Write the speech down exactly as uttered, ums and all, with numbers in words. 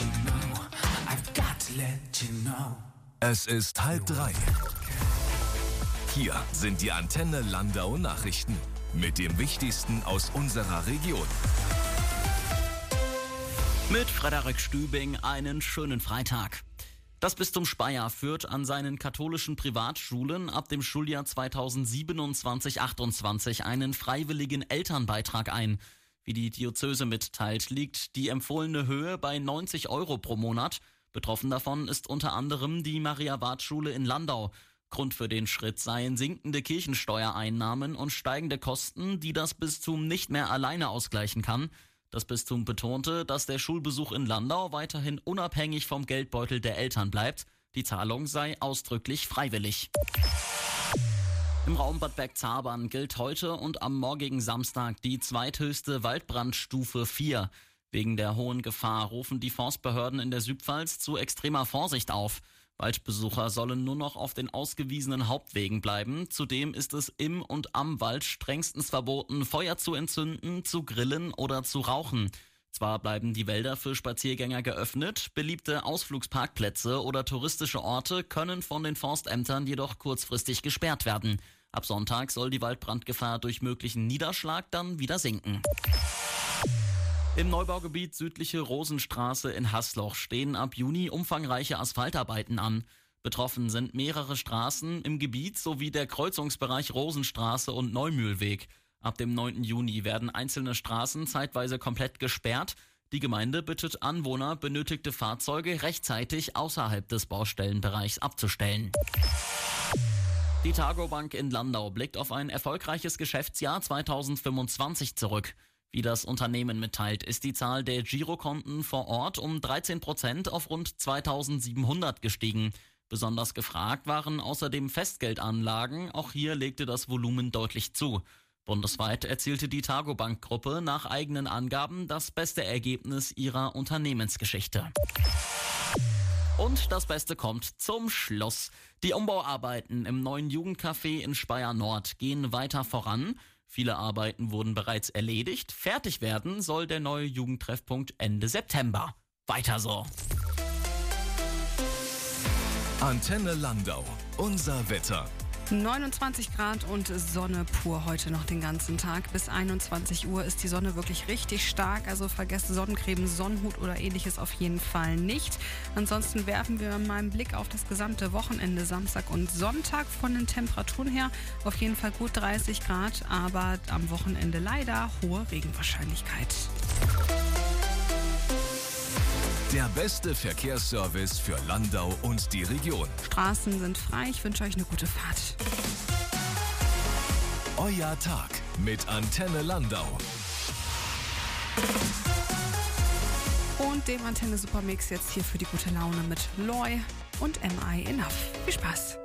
you know, I've got to let you know. Es ist halb drei. Hier sind die Antenne Landau Nachrichten mit dem Wichtigsten aus unserer Region. Mit Frederik Stübing einen schönen Freitag. Das Bistum Speyer führt an seinen katholischen Privatschulen ab dem Schuljahr zweitausendsiebenundzwanzig achtundzwanzig einen freiwilligen Elternbeitrag ein. Wie die Diözese mitteilt, liegt die empfohlene Höhe bei neunzig Euro pro Monat. Betroffen davon ist unter anderem die Maria-Ward-Schule in Landau. Grund für den Schritt seien sinkende Kirchensteuereinnahmen und steigende Kosten, die das Bistum nicht mehr alleine ausgleichen kann. Das Bistum betonte, dass der Schulbesuch in Landau weiterhin unabhängig vom Geldbeutel der Eltern bleibt. Die Zahlung sei ausdrücklich freiwillig. Im Raum Bad Bergzabern gilt heute und am morgigen Samstag die zweithöchste Waldbrandstufe vier. Wegen der hohen Gefahr rufen die Forstbehörden in der Südpfalz zu extremer Vorsicht auf. Waldbesucher sollen nur noch auf den ausgewiesenen Hauptwegen bleiben. Zudem ist es im und am Wald strengstens verboten, Feuer zu entzünden, zu grillen oder zu rauchen. Zwar bleiben die Wälder für Spaziergänger geöffnet, beliebte Ausflugsparkplätze oder touristische Orte können von den Forstämtern jedoch kurzfristig gesperrt werden. Ab Sonntag soll die Waldbrandgefahr durch möglichen Niederschlag dann wieder sinken. Im Neubaugebiet südliche Rosenstraße in Haßloch stehen ab Juni umfangreiche Asphaltarbeiten an. Betroffen sind mehrere Straßen im Gebiet sowie der Kreuzungsbereich Rosenstraße und Neumühlweg. Ab dem neunten Juni werden einzelne Straßen zeitweise komplett gesperrt. Die Gemeinde bittet Anwohner, benötigte Fahrzeuge rechtzeitig außerhalb des Baustellenbereichs abzustellen. Die Targobank in Landau blickt auf ein erfolgreiches Geschäftsjahr zweitausendfünfundzwanzig zurück. Wie das Unternehmen mitteilt, ist die Zahl der Girokonten vor Ort um dreizehn Prozent auf rund zweitausendsiebenhundert gestiegen. Besonders gefragt waren außerdem Festgeldanlagen. Auch hier legte das Volumen deutlich zu. Bundesweit erzielte die Targobank-Gruppe nach eigenen Angaben das beste Ergebnis ihrer Unternehmensgeschichte. Und das Beste kommt zum Schluss. Die Umbauarbeiten im neuen Jugendcafé in Speyer Nord gehen weiter voran. Viele Arbeiten wurden bereits erledigt. Fertig werden soll der neue Jugendtreffpunkt Ende September. Weiter so. Antenne Landau. Unser Wetter. neunundzwanzig Grad und Sonne pur heute noch den ganzen Tag. Bis einundzwanzig Uhr ist die Sonne wirklich richtig stark. Also vergesst Sonnencreme, Sonnenhut oder ähnliches auf jeden Fall nicht. Ansonsten werfen wir mal einen Blick auf das gesamte Wochenende, Samstag und Sonntag. Von den Temperaturen her auf jeden Fall gut dreißig Grad, aber am Wochenende leider hohe Regenwahrscheinlichkeit. Der beste Verkehrsservice für Landau und die Region. Straßen sind frei. Ich wünsche euch eine gute Fahrt. Euer Tag mit Antenne Landau. Und dem Antenne Supermix jetzt hier für die gute Laune mit Loy und M I Enough. Viel Spaß.